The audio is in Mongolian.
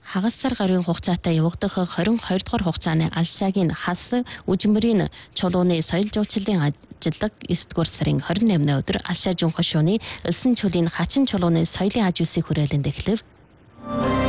Хагас сар гаруйн хугацаатай явагдах 22 дугаар хугацааны Алшаагийн хас үжимбэрийн чулууны соёл жуулчлалын ажилдаг 9 дугаар сарын 28-ны өдөр Алшаа Жунхан шууны Элсэн чөлийн хачин чулууны соёлын аж үлсийг хүрээлэнд эхлэв.